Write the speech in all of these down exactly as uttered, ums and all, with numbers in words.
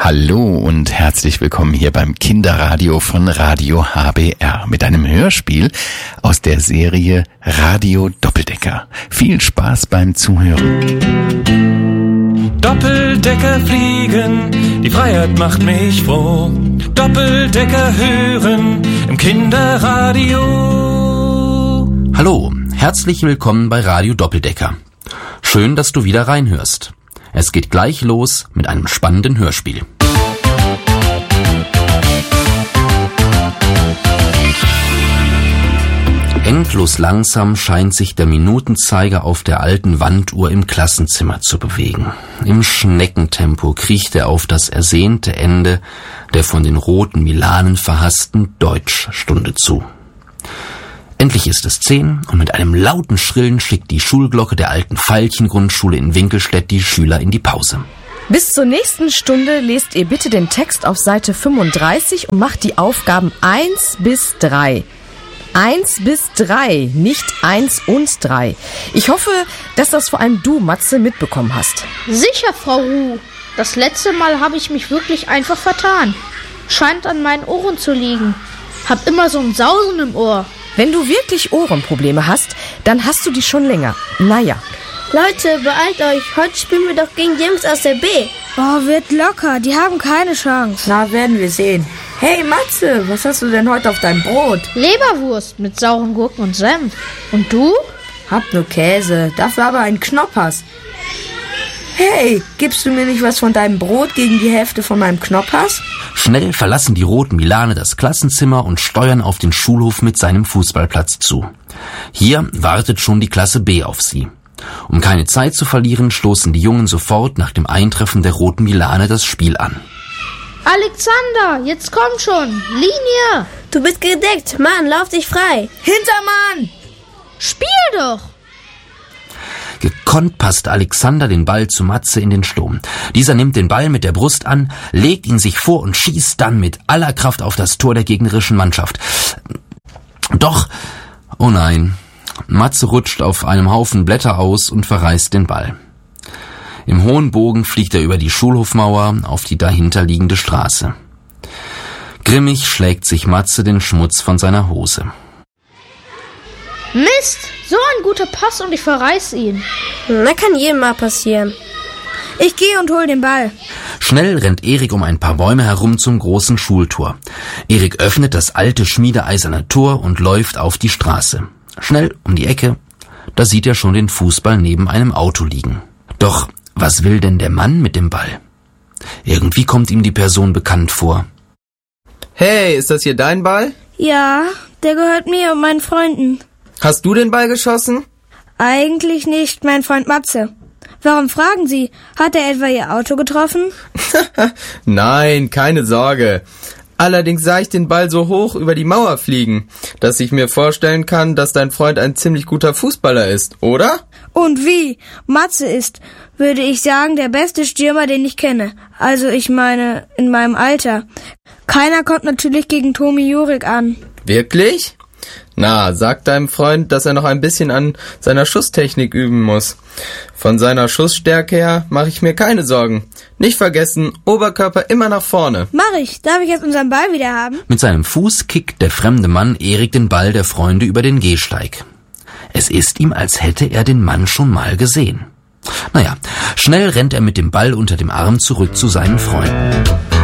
Hallo und herzlich willkommen hier beim Kinderradio von Radio H B R mit einem Hörspiel aus der Serie Radio Doppeldecker. Viel Spaß beim Zuhören. Doppeldecker fliegen, die Freiheit macht mich froh. Doppeldecker hören im Kinderradio. Hallo, herzlich willkommen bei Radio Doppeldecker. Schön, dass du wieder reinhörst. Es geht gleich los mit einem spannenden Hörspiel. Endlos langsam scheint sich der Minutenzeiger auf der alten Wanduhr im Klassenzimmer zu bewegen. Im Schneckentempo kriecht er auf das ersehnte Ende der von den roten Milanen verhassten Deutschstunde zu. Endlich ist es zehn und mit einem lauten Schrillen schickt die Schulglocke der alten Veilchen-Grundschule in Winkelstedt die Schüler in die Pause. Bis zur nächsten Stunde lest ihr bitte den Text auf Seite fünfunddreißig und macht die Aufgaben eins bis drei. Eins bis drei, nicht eins und drei. Ich hoffe, dass das vor allem du, Matze, mitbekommen hast. Sicher, Frau Ruh. Das letzte Mal habe ich mich wirklich einfach vertan. Scheint an meinen Ohren zu liegen. Hab immer so ein Sausen im Ohr. Wenn du wirklich Ohrenprobleme hast, dann hast du die schon länger. Naja. Leute, beeilt euch. Heute spielen wir doch gegen Jungs aus der B. Oh, wird locker. Die haben keine Chance. Na, werden wir sehen. Hey, Matze, was hast du denn heute auf deinem Brot? Leberwurst mit sauren Gurken und Senf. Und du? Hab nur Käse, dafür aber einen Knoppers. Hey, gibst du mir nicht was von deinem Brot gegen die Hälfte von meinem Knoppers? Schnell verlassen die roten Milane das Klassenzimmer und steuern auf den Schulhof mit seinem Fußballplatz zu. Hier wartet schon die Klasse B auf sie. Um keine Zeit zu verlieren, stoßen die Jungen sofort nach dem Eintreffen der roten Milane das Spiel an. Alexander, jetzt komm schon. Linie. Du bist gedeckt. Mann, lauf dich frei. Hintermann! Spiel doch. Gekonnt passt Alexander den Ball zu Matze in den Sturm. Dieser nimmt den Ball mit der Brust an, legt ihn sich vor und schießt dann mit aller Kraft auf das Tor der gegnerischen Mannschaft. Doch, oh nein, Matze rutscht auf einem Haufen Blätter aus und verreißt den Ball. Im hohen Bogen fliegt er über die Schulhofmauer auf die dahinterliegende Straße. Grimmig schlägt sich Matze den Schmutz von seiner Hose. Mist, so ein guter Pass und ich verreiß ihn. Na, kann jedem mal passieren. Ich gehe und hol den Ball. Schnell rennt Erik um ein paar Bäume herum zum großen Schultor. Erik öffnet das alte schmiedeeiserne Tor und läuft auf die Straße. Schnell um die Ecke, da sieht er schon den Fußball neben einem Auto liegen. Doch was will denn der Mann mit dem Ball? Irgendwie kommt ihm die Person bekannt vor. Hey, ist das hier dein Ball? Ja, der gehört mir und meinen Freunden. Hast du den Ball geschossen? Eigentlich nicht, mein Freund Matze. Warum fragen Sie? Hat er etwa Ihr Auto getroffen? Nein, keine Sorge. Allerdings sah ich den Ball so hoch über die Mauer fliegen, dass ich mir vorstellen kann, dass dein Freund ein ziemlich guter Fußballer ist, oder? Und wie? Matze ist, würde ich sagen, der beste Stürmer, den ich kenne. Also ich meine, in meinem Alter. Keiner kommt natürlich gegen Tomi Jurik an. Wirklich? Na, sag deinem Freund, dass er noch ein bisschen an seiner Schusstechnik üben muss. Von seiner Schussstärke her mache ich mir keine Sorgen. Nicht vergessen, Oberkörper immer nach vorne. Mach ich. Darf ich jetzt unseren Ball wieder haben? Mit seinem Fuß kickt der fremde Mann Erik den Ball der Freunde über den Gehsteig. Es ist ihm, als hätte er den Mann schon mal gesehen. Naja, schnell rennt er mit dem Ball unter dem Arm zurück zu seinen Freunden.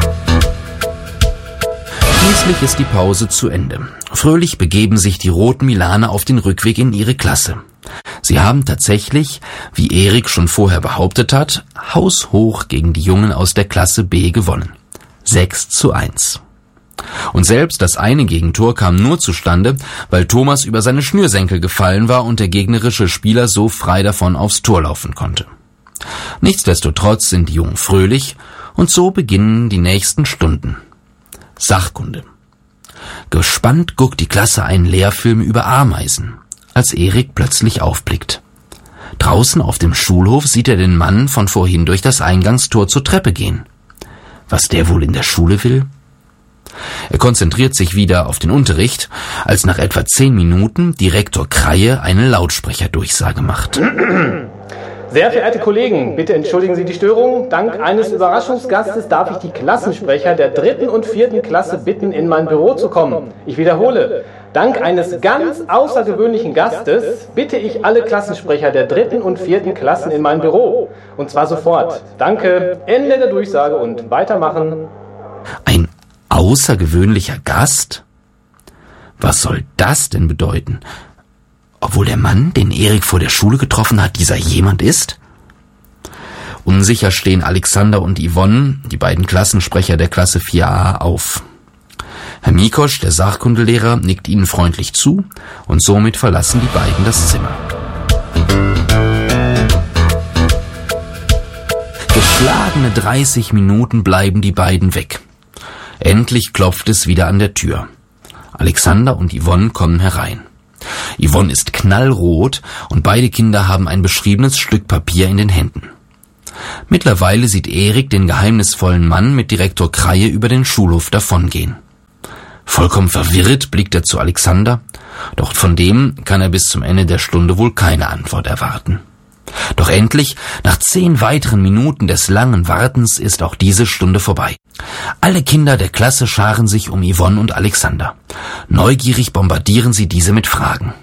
Schließlich ist die Pause zu Ende. Fröhlich begeben sich die roten Milane auf den Rückweg in ihre Klasse. Sie haben tatsächlich, wie Erik schon vorher behauptet hat, haushoch gegen die Jungen aus der Klasse B gewonnen. sechs zu eins. Und selbst das eine Gegentor kam nur zustande, weil Thomas über seine Schnürsenkel gefallen war und der gegnerische Spieler so frei davon aufs Tor laufen konnte. Nichtsdestotrotz sind die Jungen fröhlich und so beginnen die nächsten Stunden. Sachkunde. Gespannt guckt die Klasse einen Lehrfilm über Ameisen, als Erik plötzlich aufblickt. Draußen auf dem Schulhof sieht er den Mann von vorhin durch das Eingangstor zur Treppe gehen. Was der wohl in der Schule will? Er konzentriert sich wieder auf den Unterricht, als nach etwa zehn Minuten Direktor Kreie eine Lautsprecherdurchsage macht. Sehr verehrte Kollegen, bitte entschuldigen Sie die Störung. Dank eines Überraschungsgastes darf ich die Klassensprecher der dritten und vierten Klasse bitten, in mein Büro zu kommen. Ich wiederhole, dank eines ganz außergewöhnlichen Gastes bitte ich alle Klassensprecher der dritten und vierten Klassen in mein Büro. Und zwar sofort. Danke, Ende der Durchsage und weitermachen. Ein außergewöhnlicher Gast? Was soll das denn bedeuten? Obwohl der Mann, den Erik vor der Schule getroffen hat, dieser jemand ist? Unsicher stehen Alexander und Yvonne, die beiden Klassensprecher der Klasse vier a, auf. Herr Mikosch, der Sachkundelehrer, nickt ihnen freundlich zu und somit verlassen die beiden das Zimmer. Geschlagene dreißig Minuten bleiben die beiden weg. Endlich klopft es wieder an der Tür. Alexander und Yvonne kommen herein. Yvonne ist knallrot und beide Kinder haben ein beschriebenes Stück Papier in den Händen. Mittlerweile sieht Erik den geheimnisvollen Mann mit Direktor Kreie über den Schulhof davongehen. Vollkommen verwirrt blickt er zu Alexander, doch von dem kann er bis zum Ende der Stunde wohl keine Antwort erwarten. Doch endlich, nach zehn weiteren Minuten des langen Wartens, ist auch diese Stunde vorbei. Alle Kinder der Klasse scharen sich um Yvonne und Alexander. Neugierig bombardieren sie diese mit Fragen.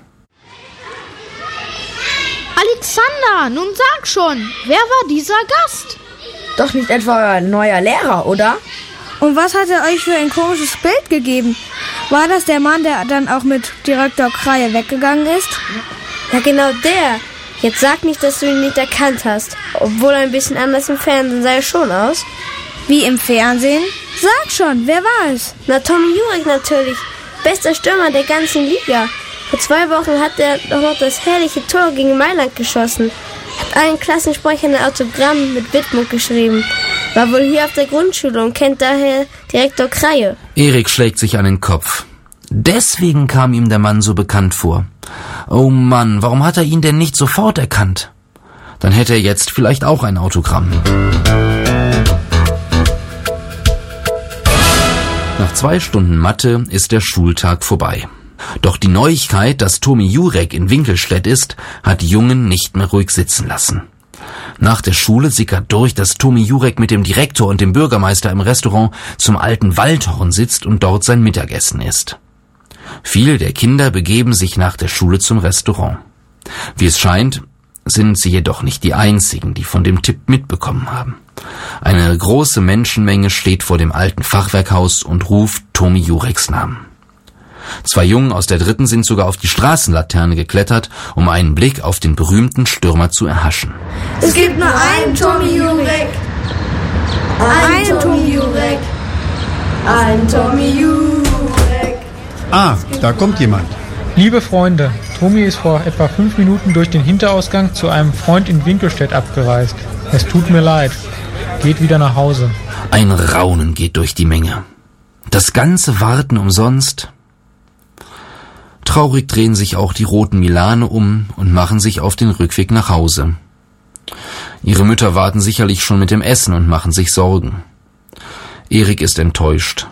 Alexander, nun sag schon, wer war dieser Gast? Doch nicht etwa euer neuer Lehrer, oder? Und was hat er euch für ein komisches Bild gegeben? War das der Mann, der dann auch mit Direktor Kreie weggegangen ist? Ja, genau der. Jetzt sag nicht, dass du ihn nicht erkannt hast. Obwohl ein bisschen anders im Fernsehen sah er schon aus. Wie im Fernsehen? Sag schon, wer war es? Na, Tommy Jurek natürlich. Bester Stürmer der ganzen Liga. Vor zwei Wochen hat er doch noch das herrliche Tor gegen Mailand geschossen. Hat allen Klassensprechern ein Autogramm mit Widmung geschrieben. War wohl hier auf der Grundschule und kennt daher Direktor Kreie. Erik schlägt sich an den Kopf. Deswegen kam ihm der Mann so bekannt vor. Oh Mann, warum hat er ihn denn nicht sofort erkannt? Dann hätte er jetzt vielleicht auch ein Autogramm. Nach zwei Stunden Mathe ist der Schultag vorbei. Doch die Neuigkeit, dass Tommy Jurek in Winkelstedt ist, hat die Jungen nicht mehr ruhig sitzen lassen. Nach der Schule sickert durch, dass Tommy Jurek mit dem Direktor und dem Bürgermeister im Restaurant zum alten Waldhorn sitzt und dort sein Mittagessen isst. Viele der Kinder begeben sich nach der Schule zum Restaurant. Wie es scheint, sind sie jedoch nicht die einzigen, die von dem Tipp mitbekommen haben. Eine große Menschenmenge steht vor dem alten Fachwerkhaus und ruft Tommy Jureks Namen. Zwei Jungen aus der dritten sind sogar auf die Straßenlaterne geklettert, um einen Blick auf den berühmten Stürmer zu erhaschen. Es gibt nur einen Tommy Jurek. Einen Tommy Jurek. Einen Tommy Jurek. Ah, da kommt jemand. Liebe Freunde, Tommy ist vor etwa fünf Minuten durch den Hinterausgang zu einem Freund in Winkelstedt abgereist. Es tut mir leid. Geht wieder nach Hause. Ein Raunen geht durch die Menge. Das ganze Warten umsonst. Traurig drehen sich auch die roten Milane um und machen sich auf den Rückweg nach Hause. Ihre Mütter warten sicherlich schon mit dem Essen und machen sich Sorgen. Erik ist enttäuscht.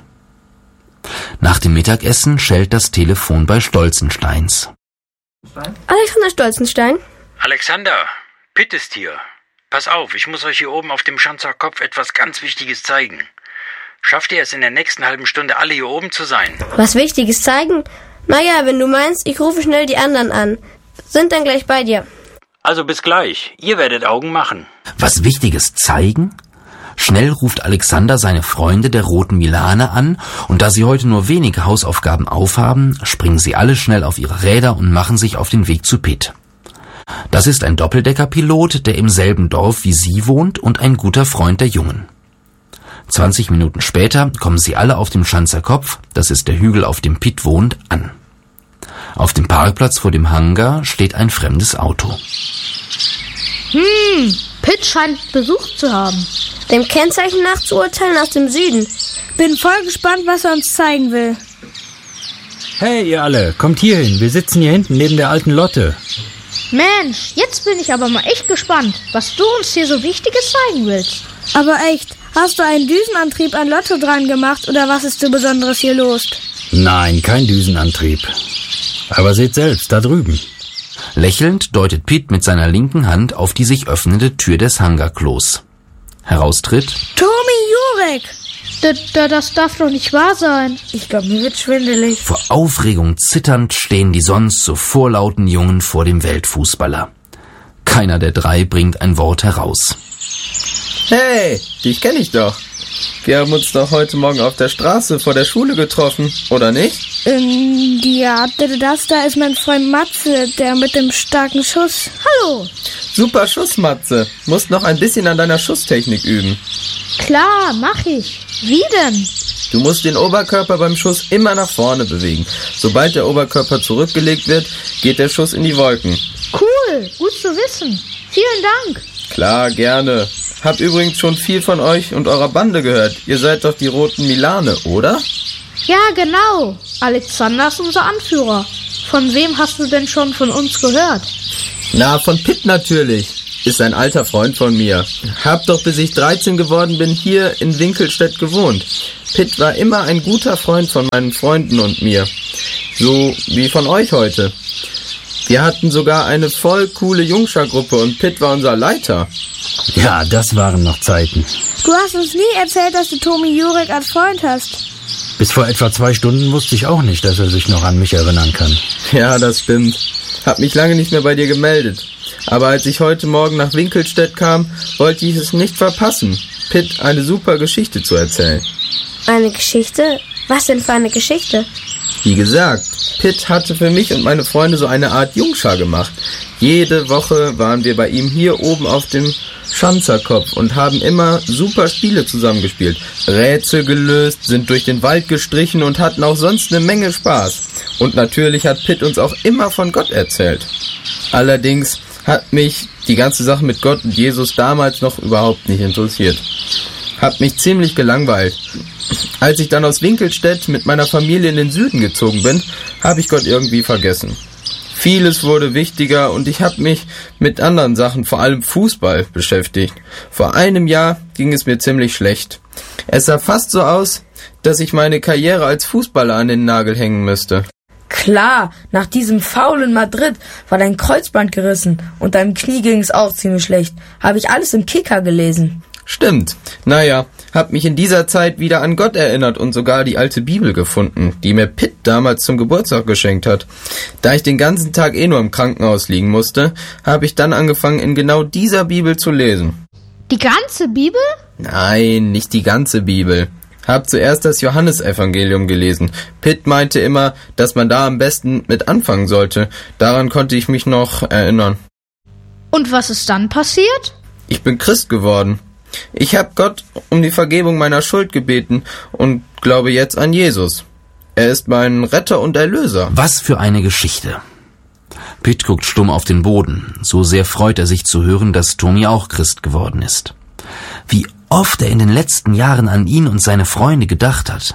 Nach dem Mittagessen schellt das Telefon bei Stolzensteins. Alexander Stolzenstein? Alexander, Pitt ist hier. Pass auf, ich muss euch hier oben auf dem Schanzer Kopf etwas ganz Wichtiges zeigen. Schafft ihr es in der nächsten halben Stunde alle hier oben zu sein? Was Wichtiges zeigen? Naja, wenn du meinst, ich rufe schnell die anderen an. Sind dann gleich bei dir. Also bis gleich. Ihr werdet Augen machen. Was Wichtiges zeigen? Schnell ruft Alexander seine Freunde der roten Milane an, und da sie heute nur wenige Hausaufgaben aufhaben, springen sie alle schnell auf ihre Räder und machen sich auf den Weg zu Pitt. Das ist ein Doppeldeckerpilot, der im selben Dorf wie sie wohnt und ein guter Freund der Jungen. zwanzig Minuten später kommen sie alle auf dem Schanzer Kopf, das ist der Hügel, auf dem Pitt wohnt, an. Auf dem Parkplatz vor dem Hangar steht ein fremdes Auto. Hm, Pitt scheint Besuch zu haben. Dem Kennzeichen nach zu urteilen aus dem Süden. Bin voll gespannt, was er uns zeigen will. Hey, ihr alle, kommt hier hin. Wir sitzen hier hinten neben der alten Lotte. Mensch, jetzt bin ich aber mal echt gespannt, was du uns hier so Wichtiges zeigen willst. Aber echt, hast du einen Düsenantrieb an Lotto dran gemacht oder was ist so Besonderes hier los? Nein, kein Düsenantrieb. Aber seht selbst, da drüben. Lächelnd deutet Pitt mit seiner linken Hand auf die sich öffnende Tür des Hangarklos. Heraustritt Tommy Jurek! Da, da, das darf doch nicht wahr sein. Ich glaube, mir wird schwindelig. Vor Aufregung zitternd stehen die sonst so vorlauten Jungen vor dem Weltfußballer. Keiner der drei bringt ein Wort heraus. Hey, dich kenne ich doch. Wir haben uns doch heute Morgen auf der Straße vor der Schule getroffen, oder nicht? Ähm, ja, das da ist mein Freund Matze, der mit dem starken Schuss. Hallo! Super Schuss, Matze. Musst noch ein bisschen an deiner Schusstechnik üben. Klar, mach ich. Wie denn? Du musst den Oberkörper beim Schuss immer nach vorne bewegen. Sobald der Oberkörper zurückgelegt wird, geht der Schuss in die Wolken. Cool, gut zu wissen. Vielen Dank. Klar, gerne. Hab übrigens schon viel von euch und eurer Bande gehört. Ihr seid doch die Roten Milane, oder? Ja, genau. Alexander ist unser Anführer. Von wem hast du denn schon von uns gehört? Na, von Pitt natürlich. Ist ein alter Freund von mir. Hab doch, bis ich dreizehn geworden bin, hier in Winkelstedt gewohnt. Pitt war immer ein guter Freund von meinen Freunden und mir. So wie von euch heute. Wir hatten sogar eine voll coole Jungschergruppe und Pitt war unser Leiter. Ja, das waren noch Zeiten. Du hast uns nie erzählt, dass du Tommy Jurek als Freund hast. Bis vor etwa zwei Stunden wusste ich auch nicht, dass er sich noch an mich erinnern kann. Ja, das stimmt. Hab mich lange nicht mehr bei dir gemeldet. Aber als ich heute Morgen nach Winkelstedt kam, wollte ich es nicht verpassen, Pitt eine super Geschichte zu erzählen. Eine Geschichte? Was denn für eine Geschichte? Wie gesagt, Pitt hatte für mich und meine Freunde so eine Art Jungschar gemacht. Jede Woche waren wir bei ihm hier oben auf dem Schanzerkopf und haben immer super Spiele zusammengespielt. Rätsel gelöst, sind durch den Wald gestrichen und hatten auch sonst eine Menge Spaß. Und natürlich hat Pitt uns auch immer von Gott erzählt. Allerdings hat mich die ganze Sache mit Gott und Jesus damals noch überhaupt nicht interessiert. Hat mich ziemlich gelangweilt. Als ich dann aus Winkelstedt mit meiner Familie in den Süden gezogen bin, habe ich Gott irgendwie vergessen. Vieles wurde wichtiger und ich habe mich mit anderen Sachen, vor allem Fußball, beschäftigt. Vor einem Jahr ging es mir ziemlich schlecht. Es sah fast so aus, dass ich meine Karriere als Fußballer an den Nagel hängen müsste. Klar, nach diesem Foul in Madrid war dein Kreuzband gerissen und deinem Knie ging es auch ziemlich schlecht. Habe ich alles im Kicker gelesen. Stimmt. Naja, hab mich in dieser Zeit wieder an Gott erinnert und sogar die alte Bibel gefunden, die mir Pitt damals zum Geburtstag geschenkt hat. Da ich den ganzen Tag eh nur im Krankenhaus liegen musste, habe ich dann angefangen, in genau dieser Bibel zu lesen. Die ganze Bibel? Nein, nicht die ganze Bibel. Hab zuerst das Johannesevangelium gelesen. Pitt meinte immer, dass man da am besten mit anfangen sollte. Daran konnte ich mich noch erinnern. Und was ist dann passiert? Ich bin Christ geworden. Ich habe Gott um die Vergebung meiner Schuld gebeten und glaube jetzt an Jesus. Er ist mein Retter und Erlöser. Was für eine Geschichte. Pitt guckt stumm auf den Boden. So sehr freut er sich zu hören, dass Tommy auch Christ geworden ist. Wie oft er in den letzten Jahren an ihn und seine Freunde gedacht hat.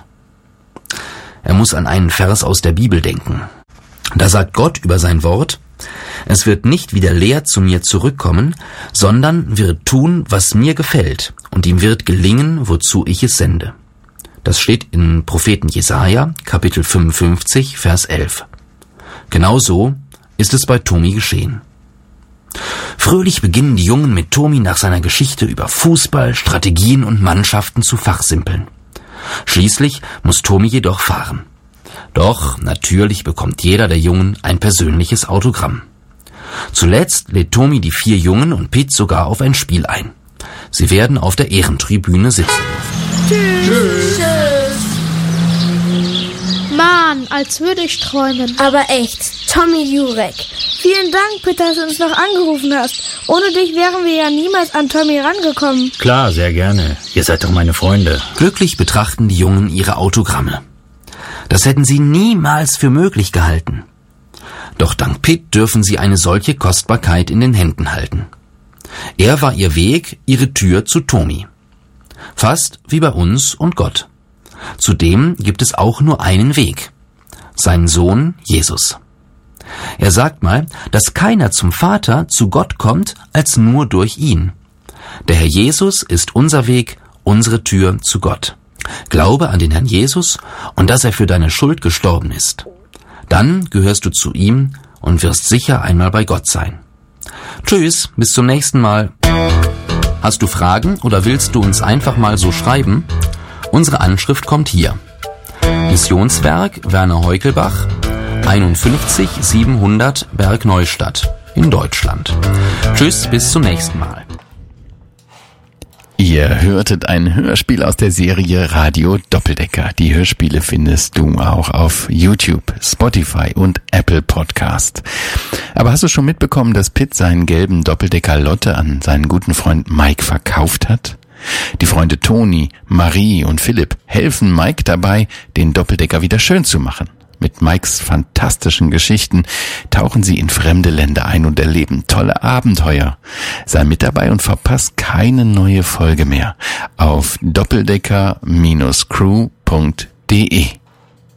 Er muss an einen Vers aus der Bibel denken. Da sagt Gott über sein Wort: Es wird nicht wieder leer zu mir zurückkommen, sondern wird tun, was mir gefällt, und ihm wird gelingen, wozu ich es sende. Das steht in Propheten Jesaja, Kapitel fünfundfünfzig, Vers elf. Genau so ist es bei Tommy geschehen. Fröhlich beginnen die Jungen mit Tommy nach seiner Geschichte über Fußball, Strategien und Mannschaften zu fachsimpeln. Schließlich muss Tommy jedoch fahren. Doch natürlich bekommt jeder der Jungen ein persönliches Autogramm. Zuletzt lädt Tommy die vier Jungen und Pitt sogar auf ein Spiel ein. Sie werden auf der Ehrentribüne sitzen dürfen. Tschüss. Tschüss. Mann, als würde ich träumen. Aber echt, Tommy Jurek. Vielen Dank, Pitt, dass du uns noch angerufen hast. Ohne dich wären wir ja niemals an Tommy rangekommen. Klar, sehr gerne. Ihr seid doch meine Freunde. Glücklich betrachten die Jungen ihre Autogramme. Das hätten sie niemals für möglich gehalten. Doch dank Pitt dürfen sie eine solche Kostbarkeit in den Händen halten. Er war ihr Weg, ihre Tür zu Tommy. Fast wie bei uns und Gott. Zudem gibt es auch nur einen Weg. Seinen Sohn Jesus. Er sagt mal, dass keiner zum Vater, zu Gott kommt, als nur durch ihn. Der Herr Jesus ist unser Weg, unsere Tür zu Gott. Glaube an den Herrn Jesus und dass er für deine Schuld gestorben ist. Dann gehörst du zu ihm und wirst sicher einmal bei Gott sein. Tschüss, bis zum nächsten Mal. Hast du Fragen oder willst du uns einfach mal so schreiben? Unsere Anschrift kommt hier. Missionswerk Werner Heukelbach, einundfünfzig siebenhundert Bergneustadt in Deutschland. Tschüss, bis zum nächsten Mal. Ihr hörtet ein Hörspiel aus der Serie Radio Doppeldecker. Die Hörspiele findest du auch auf YouTube, Spotify und Apple Podcast. Aber hast du schon mitbekommen, dass Pitt seinen gelben Doppeldecker Lotte an seinen guten Freund Mike verkauft hat? Die Freunde Toni, Marie und Philipp helfen Mike dabei, den Doppeldecker wieder schön zu machen. Mit Mikes fantastischen Geschichten tauchen sie in fremde Länder ein und erleben tolle Abenteuer. Sei mit dabei und verpasst keine neue Folge mehr auf doppeldecker Bindestrich crew punkt de.